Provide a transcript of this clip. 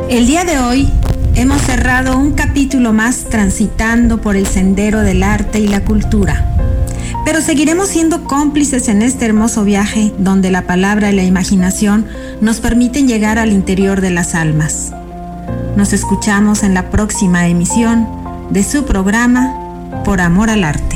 El día de hoy hemos cerrado un capítulo más transitando por el sendero del arte y la cultura. Pero seguiremos siendo cómplices en este hermoso viaje donde la palabra y la imaginación nos permiten llegar al interior de las almas. Nos escuchamos en la próxima emisión de su programa Por Amor al Arte.